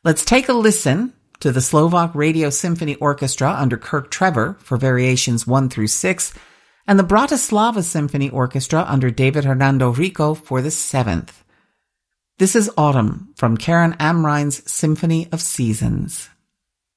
Let's take a listen to the Slovak Radio Symphony Orchestra under Kirk Trevor for variations 1 through 6, and the Bratislava Symphony Orchestra under David Hernando Rico for the 7th. This is Autumn from Karen Amrine's Symphony of Seasons.